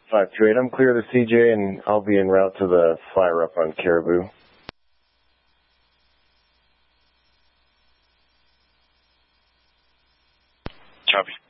528. I'm clear of the CJ, and I'll be en route to the fire up on Caribou. Copy.